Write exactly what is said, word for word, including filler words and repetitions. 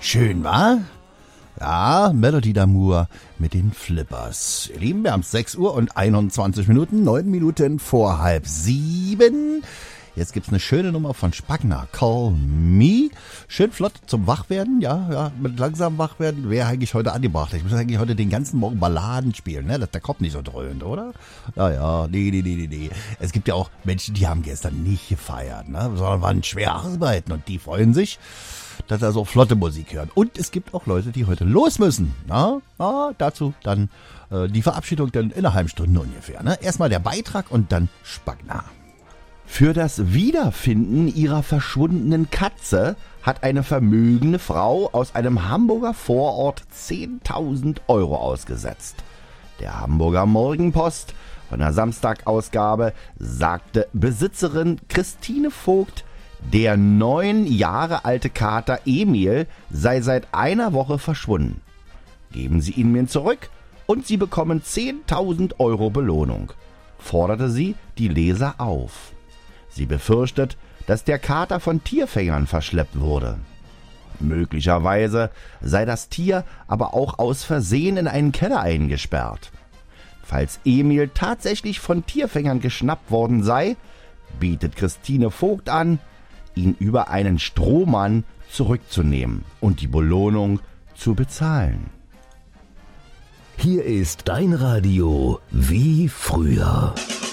Schön, wa? Ja, Melody Damour mit den Flippers. Ihr Lieben, wir haben sechs Uhr und einundzwanzig Minuten, neun Minuten vor halb sieben. Jetzt gibt's eine schöne Nummer von Spagna, Call Me. Schön flott zum Wachwerden, ja, ja, mit langsam Wachwerden wäre eigentlich heute angebracht. Ich muss eigentlich heute den ganzen Morgen Balladen spielen, ne, dass der Kopf nicht so dröhnt, oder? Ja, ja, nee, nee, nee, nee, nee. Es gibt ja auch Menschen, die haben gestern nicht gefeiert, ne, sondern waren schwer arbeiten und die freuen sich, dass er so flotte Musik hören. Und es gibt auch Leute, die heute los müssen, na, na dazu dann äh, die Verabschiedung dann in einer halben Stunde ungefähr, ne. Erstmal der Beitrag und dann Spagna. Für das Wiederfinden ihrer verschwundenen Katze hat eine vermögende Frau aus einem Hamburger Vorort zehntausend Euro ausgesetzt. Der Hamburger Morgenpost von der Samstagausgabe sagte Besitzerin Christine Vogt, der neun Jahre alte Kater Emil sei seit einer Woche verschwunden. Geben Sie ihn mir zurück und Sie bekommen zehntausend Euro Belohnung, forderte sie die Leser auf. Sie befürchtet, dass der Kater von Tierfängern verschleppt wurde. Möglicherweise sei das Tier aber auch aus Versehen in einen Keller eingesperrt. Falls Emil tatsächlich von Tierfängern geschnappt worden sei, bietet Christine Vogt an, ihn über einen Strohmann zurückzunehmen und die Belohnung zu bezahlen. Hier ist dein Radio wie früher.